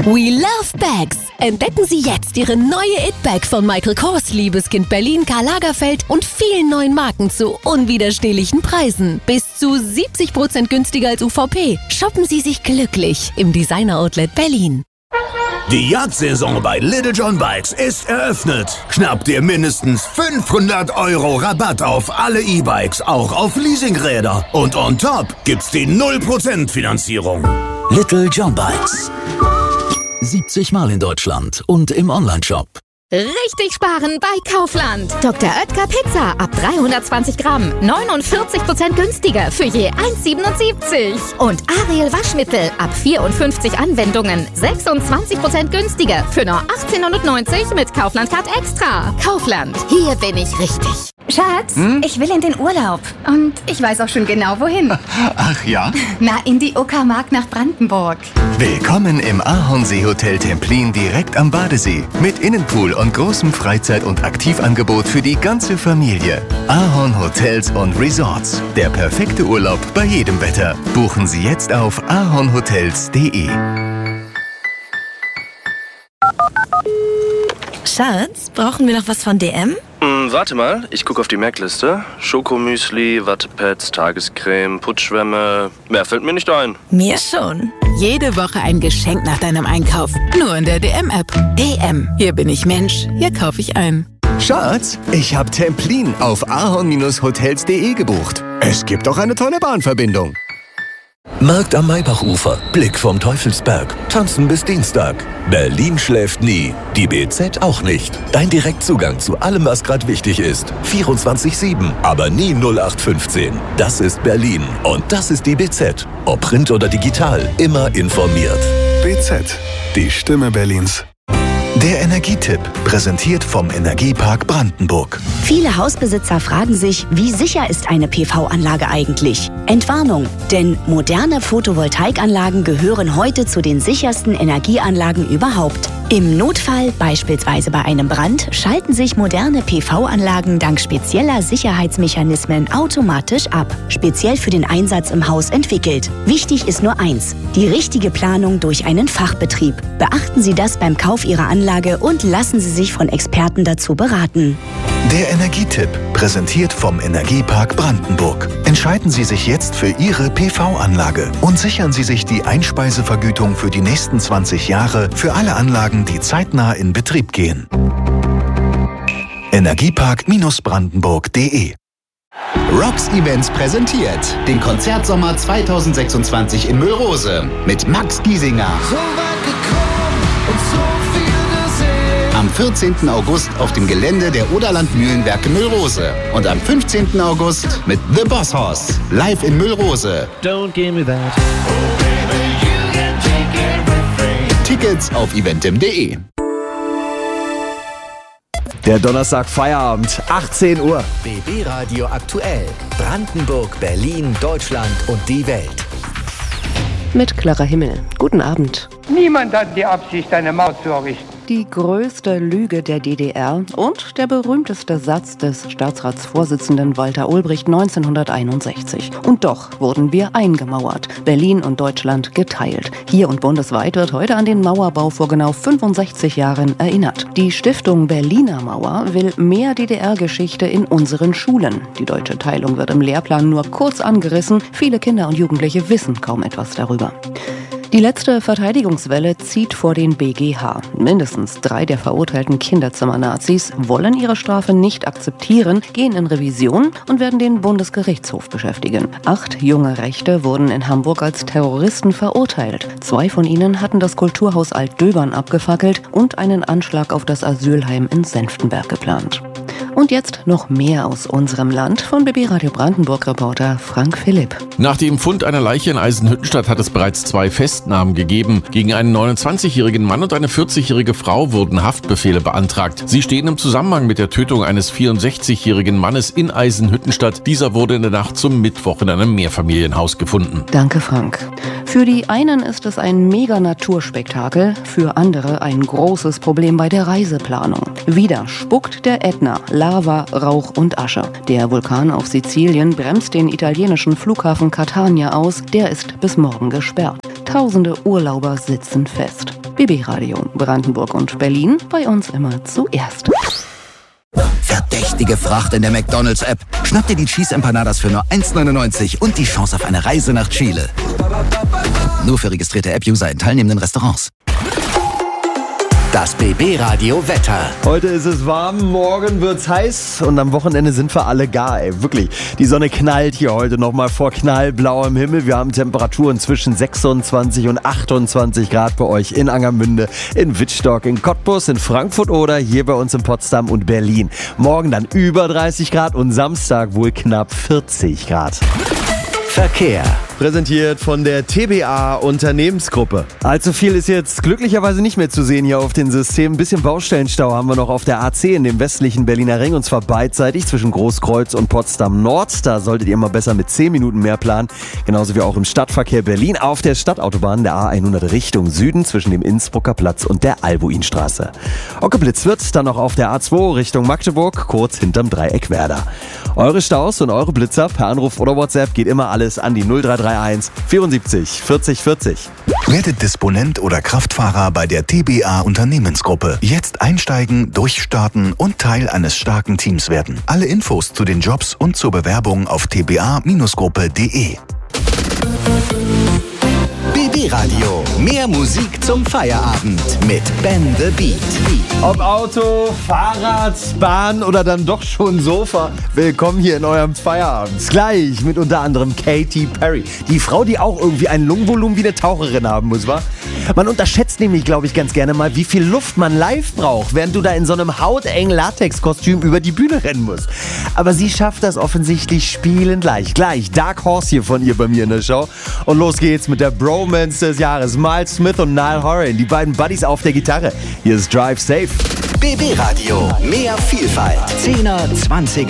We love bags. Entdecken Sie jetzt Ihre neue It-Bag von Michael Kors, Liebeskind Berlin, Karl Lagerfeld und vielen neuen Marken zu unwiderstehlichen Preisen. Bis zu 70% günstiger als UVP. Shoppen Sie sich glücklich im Designer-Outlet Berlin. Die Jagdsaison bei Little John Bikes ist eröffnet. Schnapp dir mindestens 500 € Rabatt auf alle E-Bikes, auch auf Leasingräder. Und on top gibt's die 0% Finanzierung. Little John Bikes. 70 Mal in Deutschland und im Onlineshop. Richtig sparen bei Kaufland. Dr. Oetker Pizza ab 320 Gramm. 49% günstiger für je 1,77. Und Ariel Waschmittel ab 54 Anwendungen. 26% günstiger für nur 18,90 mit Kaufland Card Extra. Kaufland, hier bin ich richtig. Schatz, ich will in den Urlaub. Und ich weiß auch schon genau, wohin. Ach ja? Na, in die Uckermark nach Brandenburg. Willkommen im Ahornsee Hotel Templin direkt am Badesee. Mit Innenpool und großem Freizeit- und Aktivangebot für die ganze Familie. Ahorn Hotels und Resorts. Der perfekte Urlaub bei jedem Wetter. Buchen Sie jetzt auf ahornhotels.de. Schatz, brauchen wir noch was von DM? Warte mal, ich gucke auf die Merkliste. Schokomüsli, Wattepads, Tagescreme, Putzschwämme. Mehr fällt mir nicht ein. Mir schon. Jede Woche ein Geschenk nach deinem Einkauf. Nur in der DM-App. DM. Hier bin ich Mensch. Hier kaufe ich ein. Schatz, ich habe Templin auf ahorn-hotels.de gebucht. Es gibt auch eine tolle Bahnverbindung. Markt am Maybachufer. Blick vom Teufelsberg. Tanzen bis Dienstag. Berlin schläft nie. Die BZ auch nicht. Dein Direktzugang zu allem, was gerade wichtig ist. 24/7, aber nie 0815. Das ist Berlin. Und das ist die BZ. Ob Print oder digital, immer informiert. BZ, die Stimme Berlins. Der Energietipp, präsentiert vom Energiepark Brandenburg. Viele Hausbesitzer fragen sich, wie sicher ist eine PV-Anlage eigentlich? Entwarnung, denn moderne Photovoltaikanlagen gehören heute zu den sichersten Energieanlagen überhaupt. Im Notfall, beispielsweise bei einem Brand, schalten sich moderne PV-Anlagen dank spezieller Sicherheitsmechanismen automatisch ab. Speziell für den Einsatz im Haus entwickelt. Wichtig ist nur eins: die richtige Planung durch einen Fachbetrieb. Beachten Sie das beim Kauf Ihrer Anlage und lassen Sie sich von Experten dazu beraten. Der Energietipp, präsentiert vom Energiepark Brandenburg. Entscheiden Sie sich jetzt für Ihre PV-Anlage und sichern Sie sich die Einspeisevergütung für die nächsten 20 Jahre für alle Anlagen, die zeitnah in Betrieb gehen. Energiepark-brandenburg.de. Rocks Events präsentiert den Konzertsommer 2026 in Müllrose mit Max Giesinger. So weit gekommen und so viel gesehen. Am 14. August auf dem Gelände der Oderland Mühlenwerke Müllrose. Und am 15. August mit The Boss Hoss live in Müllrose. Don't give me that. Oh baby, you can take everything. Tickets auf eventim.de. Der Donnerstag Feierabend, 18 Uhr. BB Radio aktuell. Brandenburg, Berlin, Deutschland und die Welt. Mit Clara Himmel. Guten Abend. Niemand hat die Absicht, eine Mauer zu errichten. Die größte Lüge der DDR und der berühmteste Satz des Staatsratsvorsitzenden Walter Ulbricht 1961. Und doch wurden wir eingemauert, Berlin und Deutschland geteilt. Hier und bundesweit wird heute an den Mauerbau vor genau 65 Jahren erinnert. Die Stiftung Berliner Mauer will mehr DDR-Geschichte in unseren Schulen. Die deutsche Teilung wird im Lehrplan nur kurz angerissen. Viele Kinder und Jugendliche wissen kaum etwas darüber. Die letzte Verteidigungswelle zieht vor den BGH. Mindestens 3 der verurteilten Kinderzimmer-Nazis wollen ihre Strafe nicht akzeptieren, gehen in Revision und werden den Bundesgerichtshof beschäftigen. 8 junge Rechte wurden in Hamburg als Terroristen verurteilt. 2 von ihnen hatten das Kulturhaus Altdöbern abgefackelt und einen Anschlag auf das Asylheim in Senftenberg geplant. Und jetzt noch mehr aus unserem Land von BB Radio Brandenburg-Reporter Frank Philipp. Nach dem Fund einer Leiche in Eisenhüttenstadt hat es bereits 2 Festnahmen gegeben. Gegen einen 29-jährigen Mann und eine 40-jährige Frau wurden Haftbefehle beantragt. Sie stehen im Zusammenhang mit der Tötung eines 64-jährigen Mannes in Eisenhüttenstadt. Dieser wurde in der Nacht zum Mittwoch in einem Mehrfamilienhaus gefunden. Danke, Frank. Für die einen ist es ein Mega-Naturspektakel, für andere ein großes Problem bei der Reiseplanung. Wieder spuckt der Ätna Lava, Rauch und Asche. Der Vulkan auf Sizilien bremst den italienischen Flughafen Catania aus. Der ist bis morgen gesperrt. Tausende Urlauber sitzen fest. BB Radio Brandenburg und Berlin, bei uns immer zuerst. Verdächtige Fracht in der McDonald's-App. Schnapp dir die Cheese Empanadas für nur 1,99 und die Chance auf eine Reise nach Chile. Nur für registrierte App-User in teilnehmenden Restaurants. Das BB-Radio Wetter. Heute ist es warm, morgen wird's heiß und am Wochenende sind wir alle gar, ey. Wirklich. Die Sonne knallt hier heute nochmal vor knallblauem Himmel. Wir haben Temperaturen zwischen 26 und 28 Grad bei euch in Angermünde, in Wittstock, in Cottbus, in Frankfurt oder hier bei uns in Potsdam und Berlin. Morgen dann über 30 Grad und Samstag wohl knapp 40 Grad. Verkehr. Präsentiert von der TBA Unternehmensgruppe. Allzu viel ist jetzt glücklicherweise nicht mehr zu sehen hier auf den Systemen. Ein bisschen Baustellenstau haben wir noch auf der A10 in dem westlichen Berliner Ring und zwar beidseitig zwischen Großkreuz und Potsdam Nord. Da solltet ihr mal besser mit 10 Minuten mehr planen. Genauso wie auch im Stadtverkehr Berlin auf der Stadtautobahn der A100 Richtung Süden zwischen dem Innsbrucker Platz und der Albuinstraße. Geblitzt wird dann noch auf der A2 Richtung Magdeburg, kurz hinterm Dreieck Werder. Eure Staus und eure Blitzer per Anruf oder WhatsApp geht immer alles an die 0331 74 40 40. Werdet Disponent oder Kraftfahrer bei der TBA Unternehmensgruppe. Jetzt einsteigen, durchstarten und Teil eines starken Teams werden. Alle Infos zu den Jobs und zur Bewerbung auf tba-gruppe.de. BB Radio. Mehr Musik zum Feierabend mit Ben the Beat. Ob Auto, Fahrrad, Bahn oder dann doch schon Sofa, willkommen hier in eurem Feierabend. Gleich mit unter anderem Katy Perry. Die Frau, die auch irgendwie ein Lungenvolumen wie eine Taucherin haben muss, wa? Man unterschätzt nämlich, glaube ich, ganz gerne mal, wie viel Luft man live braucht, während du da in so einem hautengen Latexkostüm über die Bühne rennen musst. Aber sie schafft das offensichtlich spielend leicht. Gleich Dark Horse hier von ihr bei mir in der Show. Und los geht's mit der Bromance des Jahres. Miles Smith und Niall Horan, die beiden Buddies auf der Gitarre. Hier ist Drive Safe. BB Radio. Mehr Vielfalt. 10er, 20er